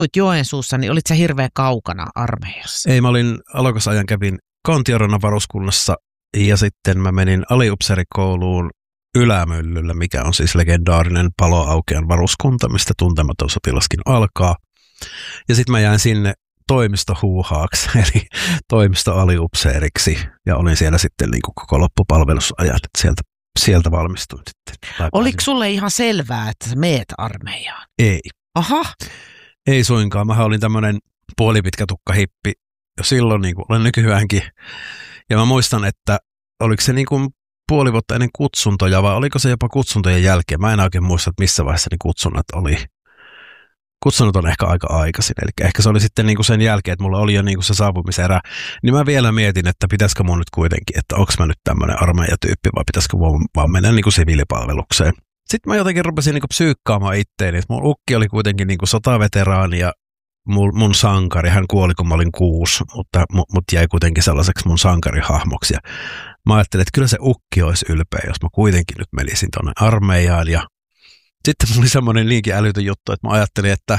asuit Joensuussa, niin olit sä hirveän kaukana armeijassa? Ei, mä olin alokasajan kävin Kontiorannan varuskunnassa ja sitten mä menin aliupseerikouluun Ylämyllyllä, mikä on siis legendaarinen Paloaukean varuskunta, mistä Tuntematon sotilaskin alkaa. Ja sitten mä jäin sinne toimistohuuhaaksi, eli toimistoaliupseeriksi, ja olin siellä sitten niin kuin koko loppupalvelusajan, että sieltä valmistuin sitten. Oliko sulle ihan selvää, että sä meet armeijaan? Ei. Aha. Ei suinkaan. Mähän olin tämmöinen puolipitkä tukkahippi jo silloin, niin kuin olen nykyäänkin. Ja mä muistan, että oliko se niin kuin puoli vuotta ennen kutsuntoja, vai oliko se jopa kutsuntojen jälkeen? Mä en oikein muista, että missä vaiheessa ne kutsunnat oli. Kutsunnat on ehkä aika aikaisin, eli ehkä se oli sitten niin kuin sen jälkeen, että mulla oli jo niin kuin se saapumiserä. Niin mä vielä mietin, että pitäisikö mun nyt kuitenkin, että onko mä nyt tämmöinen armeijatyyppi, vai pitäisikö vaan mennä niin kuin siviilipalvelukseen. Sitten mä jotenkin rupesin niin kuin psyykkaamaan itteeni, että mun ukki oli kuitenkin niin kuin sotaveteraani ja mun sankari, hän kuoli kun mä olin 6, mutta jäi kuitenkin sellaiseksi mun sankarihahmoksi. Ja mä ajattelin, että kyllä se ukki olisi ylpeä, jos mä kuitenkin nyt menisin tuonne armeijaan. Ja sitten mulla oli semmoinen niinkin älytön juttu, että mä ajattelin, että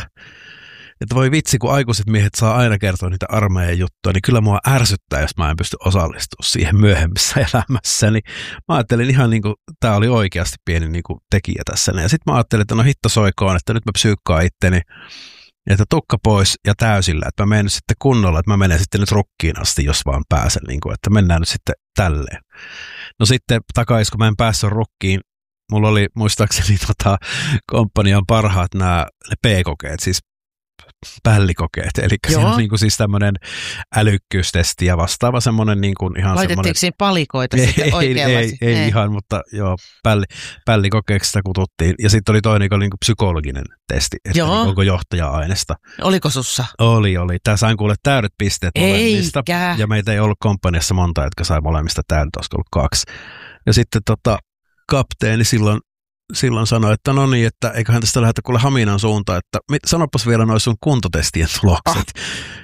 voi vitsi, kun aikuiset miehet saa aina kertoa niitä armeijan juttuja, niin kyllä mua ärsyttää, jos mä en pysty osallistumaan siihen myöhemmissä elämässä. Niin mä ajattelin ihan niin kuin tämä oli oikeasti pieni niin kuin tekijä tässä. Ja sitten mä ajattelin, että no hitto soikoon, että nyt mä psyykkaan itteni, että tukka pois ja täysillä, että mä menen nyt sitten kunnolla, että mä menen sitten nyt rukkiin asti, jos vaan pääsen, niin kuin, että mennään nyt sitten tälleen. No sitten takaisin, kun mä en päässyt rukkiin, mulla oli muistaakseni komppanian parhaat nämä P-kokeet, siis pällikokeet, eli siinä on niin kuin siis tämmöinen älykkyystesti ja vastaava semmoinen niin kuin ihan semmoinen. Laitettiinko siinä palikoita sitten oikealla? Ei ihan, mutta joo, pällikokeeksi sitä kututtiin. Ja sitten oli toinen, joka oli niin kuin psykologinen testi, että niin onko johtaja-aineesta. Oliko sussa? Oli. Tää sain kuule täydet pisteet molemmista. Ja meitä ei ollut komppaniassa monta, jotka sai molemmista täydet, olisiko ollut 2. Ja sitten kapteeni silloin sanoi, että no niin, että eiköhän tästä lähdetä kuule Haminan suuntaan, että sanopas vielä noin sun kuntotestien tulokset.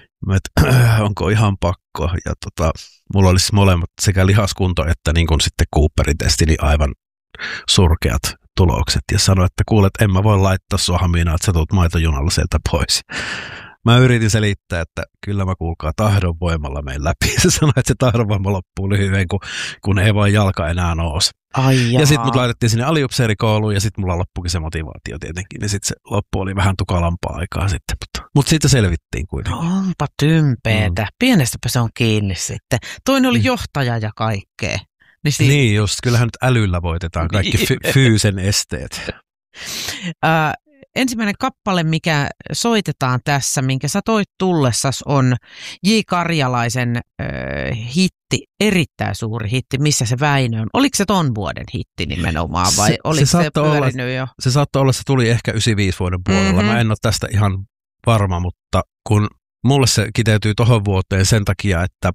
Onko ihan pakko? Ja mulla olisi molemmat sekä lihaskunto että niin kuin sitten Cooperin testi, niin aivan surkeat tulokset. Ja sanoi, että kuulet, en mä voi laittaa sua Haminaan, että sä tulet maitojunalla sieltä pois. Mä yritin selittää, että kyllä mä kuulkaa tahdonvoimalla menen läpi. Se sanoi, että se tahdonvoima loppuu lyhyen, kun ei vaan jalka enää nouse. Ja sitten mut laitettiin sinne aliupseerikouluun ja sitten mulla loppuikin se motivaatio tietenkin. Ja sitten se loppu oli vähän tukalampaa aikaa sitten. Mutta siitä selvittiin kuitenkin. Onpa tympeetä. Pienestäpä se on kiinni sitten. Toinen oli johtaja ja kaikkea. Niin just, kyllähän nyt älyllä voitetaan kaikki fyysen esteet. Ensimmäinen kappale, mikä soitetaan tässä, minkä sä toit tullessas, on J. Karjalaisen hitti, erittäin suuri hitti, Missä se Väinö on. Oliko se ton vuoden hitti nimenomaan vai oliko se pyörinyt jo? Se saattoi olla, se tuli ehkä 95 vuoden puolella. Mä en ole tästä ihan varma, mutta kun mulle se kiteytyy tohon vuoteen sen takia, että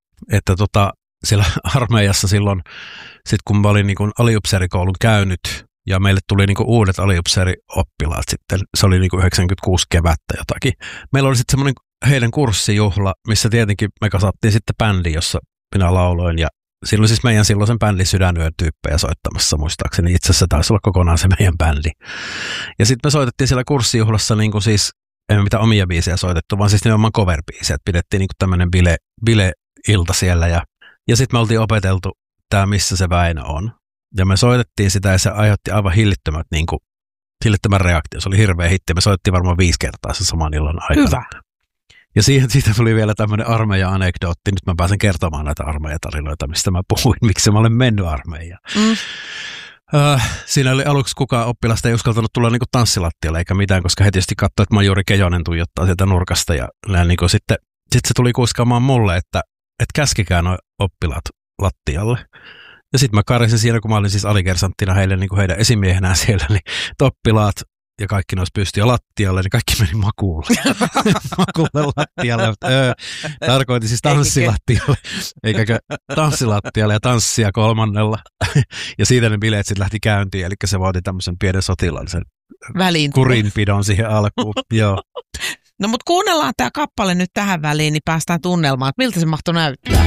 siellä armeijassa silloin, sit kun mä olin niin kuin aliupseerikoulun käynyt, ja meille tuli niinku uudet aliupseerioppilaat sitten, se oli niinku 96 kevättä jotakin. Meillä oli sitten semmoinen heidän kurssijuhla, missä tietenkin me kasattiin sitten bändi, jossa minä lauloin. Ja silloin siis meidän silloisen bändin Sydänyön tyyppejä soittamassa muistaakseni. Itse asiassa taisi olla kokonaan se meidän bändi. Ja sitten me soitettiin siellä kurssijuhlassa niinku siis, emme mitään omia biisejä soitettu, vaan siis nimenomaan cover-biisejä. Pidettiin niinku tämmöinen bile-ilta siellä ja sitten me oltiin opeteltu tämä Missä se Väinö on. Ja me soitettiin sitä ja se aiheutti aivan hillittömän reaktio. Se oli hirveä hitti. Me soitettiin varmaan 5 kertaa sen saman illan aikana. Hyvä. Ja siitä tuli vielä tämmöinen armeija-anekdootti. Nyt mä pääsen kertomaan näitä armeijatarinoita, mistä mä puhuin, miksi mä olen mennyt armeijaan. Siinä oli aluksi kukaan oppilasta ei uskaltanut tulla niinku tanssilattialle eikä mitään, koska he tietysti katsoi, että Majuri Keijonen tuijottaa sieltä nurkasta. Ja niinku sitten se tuli kuiskaamaan mulle, että käskikää nuo oppilaat lattialle. Ja sitten mä karisin siinä, kun mä olin siis alikersanttina heille, niin kuin heidän esimiehenään siellä, niin oppilaat ja kaikki nousi pystyä lattialle, niin kaikki meni makuulle. Makuulle lattialle. Tarkoitin siis tanssilattialle, eikä tanssilattialle ja tanssia 3. Ja siitä ne bileet sitten lähti käyntiin, eli se vaati tämmöisen pienen sotilaallisen kurinpidon siihen alkuun. Joo. No mutta kuunnellaan tämä kappale nyt tähän väliin, niin päästään tunnelmaan, että miltä se mahtoi näyttää.